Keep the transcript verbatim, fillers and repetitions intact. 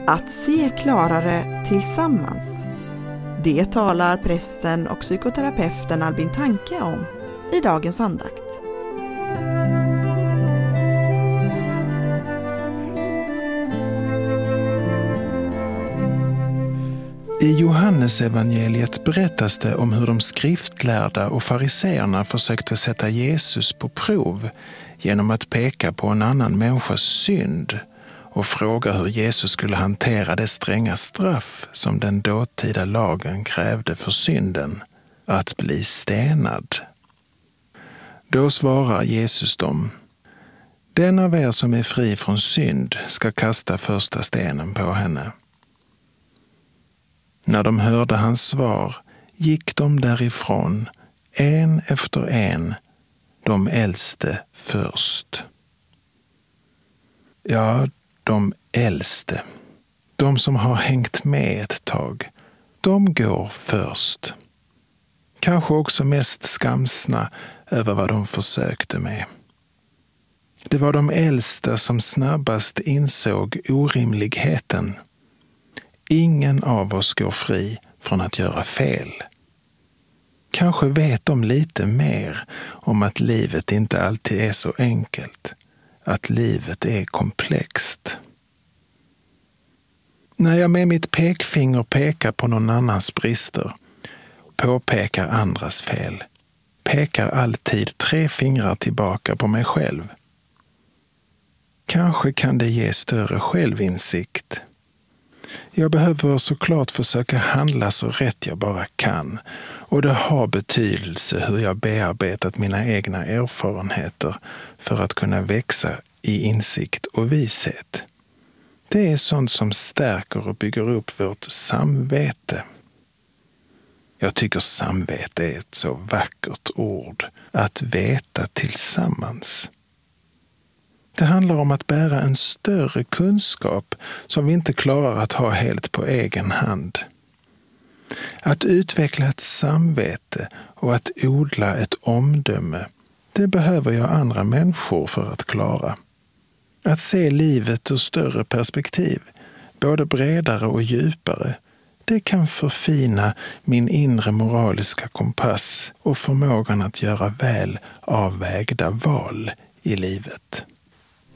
Att se klarare tillsammans. Det talar prästen och psykoterapeuten Albin Tanke om i dagens andakt. I Johannesevangeliet berättas det om hur de skriftlärda och fariseerna försökte sätta Jesus på prov genom att peka på en annan människas synd och fråga hur Jesus skulle hantera det stränga straff som den dåtida lagen krävde för synden, att bli stenad. Då svarar Jesus dem: Den av er som är fri från synd ska kasta första stenen på henne. När de hörde hans svar gick de därifrån, en efter en, de äldste först. Ja, de äldste, de som har hängt med ett tag, de går först. Kanske också mest skamsna över vad de försökte med. Det var de äldsta som snabbast insåg orimligheten. Ingen av oss går fri från att göra fel. Kanske vet de lite mer om att livet inte alltid är så enkelt, att livet är komplext. När jag med mitt pekfinger pekar på någon annans brister, påpekar andras fel, pekar alltid tre fingrar tillbaka på mig själv. Kanske kan det ge större självinsikt. Jag behöver såklart försöka handla så rätt jag bara kan, och det har betydelse hur jag bearbetat mina egna erfarenheter för att kunna växa i insikt och vishet. Det är sånt som stärker och bygger upp vårt samvete. Jag tycker samvete är ett så vackert ord, att veta tillsammans. Det handlar om att bära en större kunskap som vi inte klarar att ha helt på egen hand. Att utveckla ett samvete och att odla ett omdöme, det behöver jag andra människor för att klara. Att se livet ur större perspektiv, både bredare och djupare, det kan förfina min inre moraliska kompass och förmågan att göra väl avvägda val i livet.